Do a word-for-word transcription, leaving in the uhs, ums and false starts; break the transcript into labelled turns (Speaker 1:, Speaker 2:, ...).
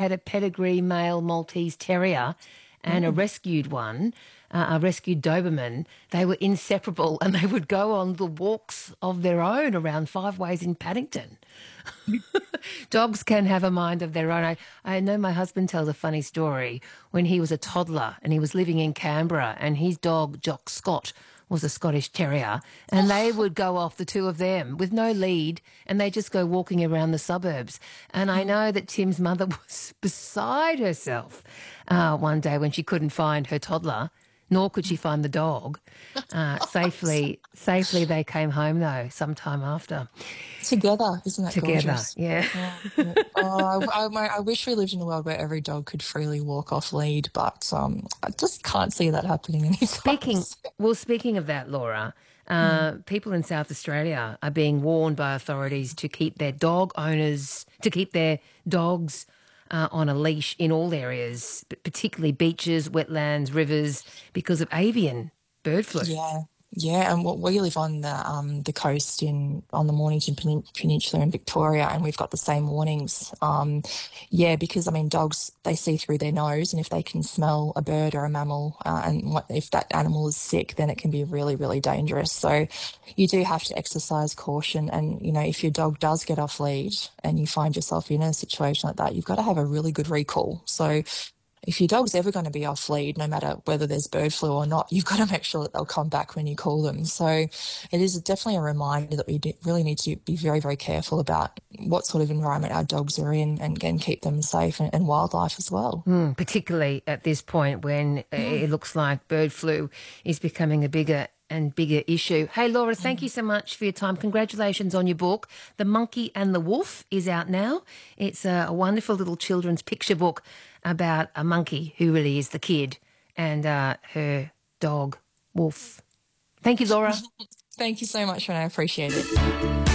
Speaker 1: had a pedigree male Maltese Terrier and a rescued one, uh, a rescued Doberman. They were inseparable and they would go on the walks of their own around Five Ways in Paddington. Dogs can have a mind of their own. I, I know my husband tells a funny story when he was a toddler and he was living in Canberra and his dog, Jock Scott, was a Scottish Terrier, and they would go off, the two of them, with no lead, and they just go walking around the suburbs. And I know that Tim's mother was beside herself uh, one day when she couldn't find her toddler, nor could she find the dog. Uh, safely, safely they came home, though, sometime after.
Speaker 2: Together, isn't that
Speaker 1: Together,
Speaker 2: gorgeous?
Speaker 1: yeah.
Speaker 2: Yeah. Oh, I, I, I wish we lived in a world where every dog could freely walk off lead, but um, I just can't see that happening anytime
Speaker 1: Speaking,
Speaker 2: soon.
Speaker 1: well, speaking of that, Laura, uh, people in South Australia are being warned by authorities to keep their dog owners, to keep their dogs uh, on a leash in all areas, but particularly beaches, wetlands, rivers, because of avian bird flu.
Speaker 2: Yeah, yeah, and what we live on the um the coast in on the Mornington Penin- Peninsula in Victoria, and we've got the same warnings. Um, yeah, because I mean, dogs, they see through their nose, and if they can smell a bird or a mammal, uh, and what, if that animal is sick, then it can be really, really dangerous. So you do have to exercise caution, and you know, if your dog does get off lead and you find yourself in a situation like that, you've got to have a really good recall. So if your dog's ever going to be off lead, no matter whether there's bird flu or not, you've got to make sure that they'll come back when you call them. So it is definitely a reminder that we do really need to be very, very careful about what sort of environment our dogs are in, and again, keep them safe, and, and wildlife as well.
Speaker 1: Mm, particularly at this point when uh, it looks like bird flu is becoming a bigger and bigger issue. Hey, Laura, thank you so much for your time. Congratulations on your book. The Monkey and the Wolf is out now. It's a, a wonderful little children's picture book about a monkey who really is the kid and uh, her dog, Wolf. Thank you, Laura.
Speaker 2: Thank you so much, and I appreciate it.